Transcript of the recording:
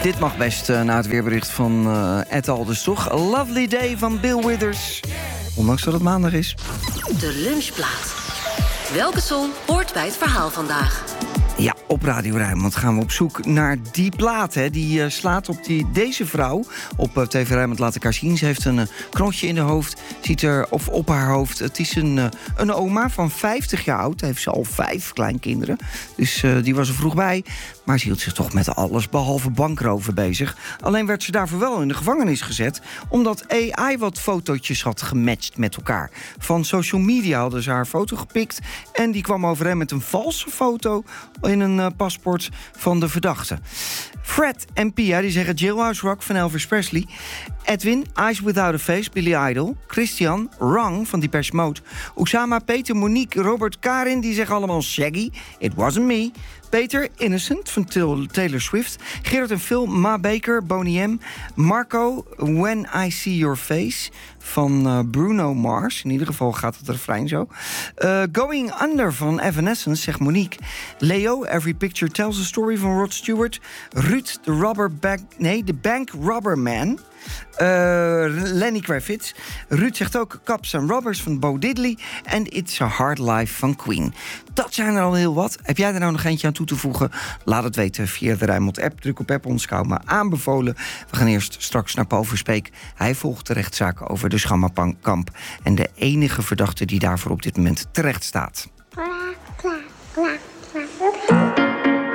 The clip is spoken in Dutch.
Dit mag best na het weerbericht van Ed Alders, toch? A Lovely Day van Bill Withers. Ondanks dat het maandag is. De lunchplaat. Welke song hoort bij het verhaal vandaag? Ja, op Radio Rijnmond gaan we op zoek naar die plaat. Hè. Die slaat op deze vrouw. Op TV Rijnmond laat ik haar zien. Ze heeft een knotje in haar hoofd. Ziet er op haar hoofd. Het is een oma van 50 jaar oud. Heeft ze al 5 kleinkinderen. Dus die was er vroeg bij. Maar ze hield zich toch met alles behalve bankroven bezig. Alleen werd ze daarvoor wel in de gevangenis gezet. Omdat AI wat fotootjes had gematcht met elkaar. Van social media hadden ze haar foto gepikt. En die kwam overeen met een valse foto in een paspoort van de verdachte. Fred en Pia die zeggen Jailhouse Rock van Elvis Presley. Edwin, Eyes Without a Face, Billy Idol. Christian, Wrong van Depeche Mode. Oussama, Peter, Monique, Robert, Karin, die zeggen allemaal Shaggy, It Wasn't Me. Peter, Innocent van Taylor Swift. Gerard en Phil, Ma Baker, Boney M. Marco, When I See Your Face van Bruno Mars. In ieder geval gaat het refrein zo. Going Under van Evanescence, zegt Monique. Leo, Every Picture Tells a Story van Rod Stewart. Ruud, The Bank Robber Man. Lenny Kravitz. Ruud zegt ook Cops and Robbers van Bo Diddley. En It's a Hard Life van Queen. Dat zijn er al heel wat. Heb jij er nou nog eentje aan toe te voegen? Laat het weten via de Rijnmond app. Druk op app Onschouw aanbevolen. We gaan eerst straks naar Paul Verspeek. Hij volgt de rechtszaak over de Schammerkamp. En de enige verdachte die daarvoor op dit moment terecht staat.